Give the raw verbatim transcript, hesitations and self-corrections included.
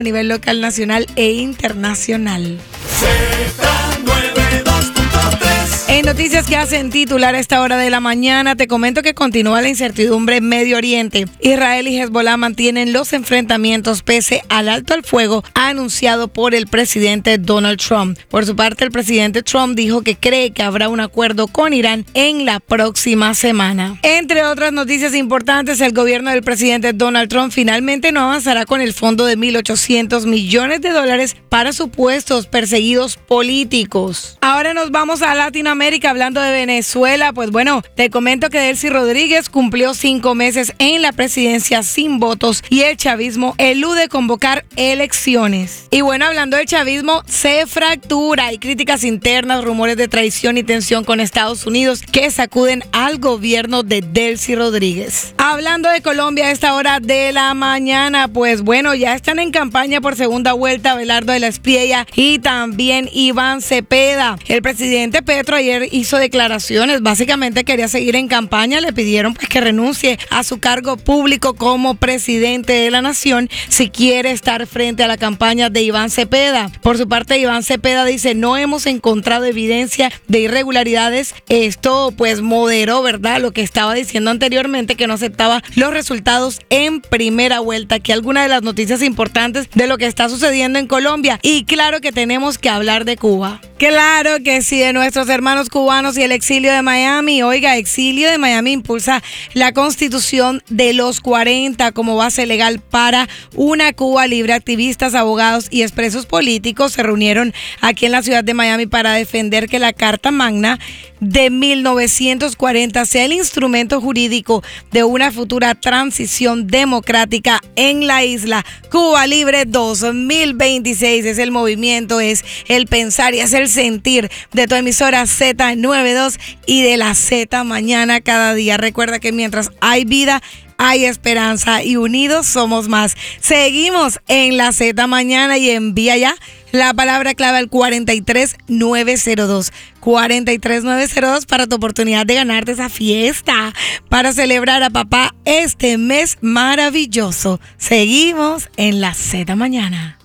a nivel local, nacional e internacional. En noticias que hacen titular a esta hora de la mañana, te comento que continúa la incertidumbre en Medio Oriente. Israel y Hezbollah mantienen los enfrentamientos pese al alto al fuego anunciado por el presidente Donald Trump. Por su parte, el presidente Trump dijo que cree que habrá un acuerdo con Irán en la próxima semana. Entre otras noticias importantes, el gobierno del presidente Donald Trump finalmente no avanzará con el fondo de mil ochocientos millones de dólares para supuestos perseguidos políticos. Ahora nos vamos a Latinoamérica. Hablando de Venezuela, pues bueno, te comento que Delcy Rodríguez cumplió cinco meses en la presidencia sin votos y el chavismo elude convocar elecciones. Y bueno, hablando del chavismo, se fractura. Hay críticas internas, rumores de traición y tensión con Estados Unidos que sacuden al gobierno de Delcy Rodríguez. Hablando de Colombia a esta hora de la mañana, pues bueno, ya están en campaña por segunda vuelta Abelardo de la Espriella y también Iván Cepeda. El presidente Petro ayer hizo declaraciones, básicamente quería seguir en campaña, le pidieron pues que renuncie a su cargo público como presidente de la nación si quiere estar frente a la campaña de Iván Cepeda. Por su parte, Iván Cepeda dice: no hemos encontrado evidencia de irregularidades. Esto pues moderó, ¿verdad?, lo que estaba diciendo anteriormente, que no aceptaba los resultados en primera vuelta. Que alguna de las noticias importantes de lo que está sucediendo en Colombia. Y claro que tenemos que hablar de Cuba. Claro que sí, de nuestros hermanos cubanos y el exilio de Miami. Oiga, exilio de Miami impulsa la Constitución de los cuarenta como base legal para una Cuba libre. Activistas, abogados y expresos políticos se reunieron aquí en la ciudad de Miami para defender que la Carta Magna de mil novecientos cuarenta sea el instrumento jurídico de una futura transición democrática en la isla. Cuba Libre dos mil veintiséis es el movimiento, es el pensar y es el sentir de tu emisora Z noventa y dos y de la Z Mañana cada día. Recuerda que mientras hay vida, hay esperanza y unidos somos más. Seguimos en la Z Mañana y envía ya la palabra clave al cuarenta y tres nueve cero dos. cuarenta y tres nueve cero dos para tu oportunidad de ganarte esa fiesta para celebrar a papá este mes maravilloso. Seguimos en la Z Mañana.